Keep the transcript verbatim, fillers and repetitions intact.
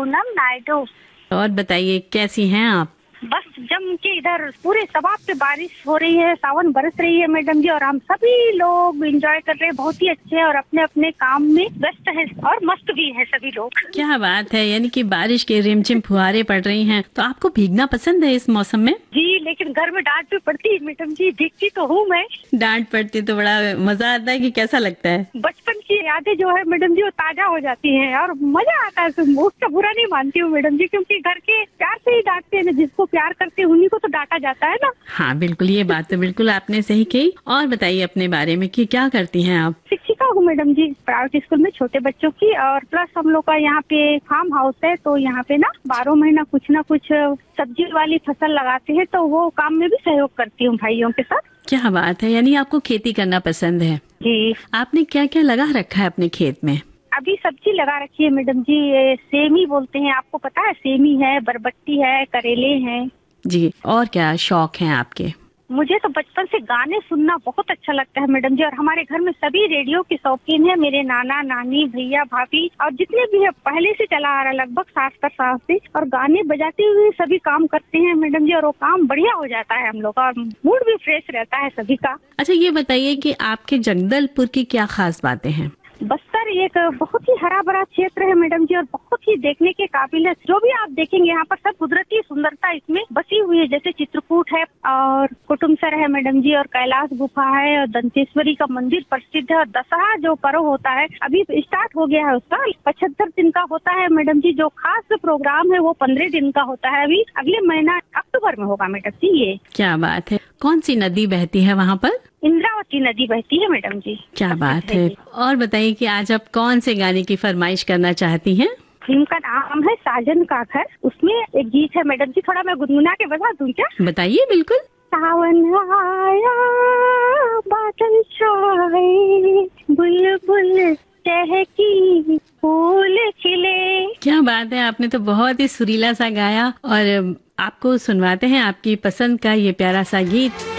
पूनम नायडू। और बताइए कैसी हैं आप? बस जम के इधर पूरे सबाब पे बारिश हो रही है, सावन बरस रही है मैडम जी, और हम सभी लोग एंजॉय कर रहे हैं, बहुत ही अच्छे हैं और अपने अपने काम में व्यस्त हैं और मस्त भी है सभी लोग। क्या बात है, यानी कि बारिश के रिमझिम फुहारे पड़ रही हैं, तो आपको भीगना पसंद है इस मौसम में? जी, लेकिन घर में डांट भी पड़ती है मैडम जी, भीगती तो हूँ मैं। डांट पड़ती तो बड़ा मजा आता है कि कैसा लगता है? बचपन की यादें जो है मैडम जी वो ताजा हो जाती हैं और मजा आता है, उसका बुरा नहीं मानती हूँ मैडम जी, क्योंकि घर के प्यार से ही डांटते हैं, जिसको प्यार करते हैं उन्हीं को तो डांटा जाता है ना। हाँ बिल्कुल, ये बात तो बिल्कुल आपने सही कही। और बताइए अपने बारे में कि क्या करती हैं आप? शिक्षिका हूँ मैडम जी, प्राइवेट स्कूल में छोटे बच्चों की, और प्लस हम लोग का यहाँ पे फार्म हाउस है, तो यहाँ पे ना बारह महीना कुछ ना कुछ सब्जी वाली फसल लगाते हैं, तो वो काम में भी सहयोग करती हूँ भाइयों के साथ। क्या बात है, यानी आपको खेती करना पसंद है? जी। आपने क्या क्या लगा रखा है अपने खेत में? अभी सब्जी लगा रखी है मैडम जी, ये सेमी बोलते हैं, आपको पता है? सेमी है, बरबट्टी है, करेले हैं। जी, और क्या शौक हैं आपके? मुझे तो बचपन से गाने सुनना बहुत अच्छा लगता है मैडम जी, और हमारे घर में सभी रेडियो के शौकीन हैं, मेरे नाना नानी भैया भाभी और जितने भी है, पहले से चला आ रहा लगभग सास का सास से, और गाने बजाते हुए सभी काम करते हैं मैडम जी, और वो काम बढ़िया हो जाता है हम लोग का, और मूड भी फ्रेश रहता है सभी का। अच्छा ये बताइए कि आपके जगदलपुर की क्या खास बातें हैं? बस्तर एक बहुत ही हरा भरा क्षेत्र है मैडम जी, और बहुत ही देखने के काबिल है। जो भी आप देखेंगे यहाँ पर सब कुदरती सुंदरता इसमें बसी हुई है, जैसे चित्रकूट है और कुटुमसर है मैडम जी, और कैलाश गुफा है, और दंतेश्वरी का मंदिर प्रसिद्ध है, और दशहरा जो पर्व होता है अभी स्टार्ट हो गया है, उसका पचहत्तर दिन का होता है मैडम जी। जो खास प्रोग्राम है वो पंद्रह दिन का होता है, अभी अगले महीना अक्टूबर में होगा मैडम जी। ये क्या बात है, कौन सी नदी बहती है वहाँ पर? इंद्रावती नदी बहती है मैडम जी। क्या बात है। और बताइए कि आज आप कौन से गाने की फरमाइश करना चाहती हैं? फिल्म का नाम है साजन का घर, उसमें एक गीत है मैडम जी, थोड़ा मैं गुनगुना के बता दूं क्या? बताइए बिल्कुल। सावन आया बादल छाए, बुलबुल चहकी फूल खिले। क्या बात है, आपने तो बहुत ही सुरीला सा गाया, और आपको सुनवाते हैं आपकी पसंद का ये प्यारा सा गीत।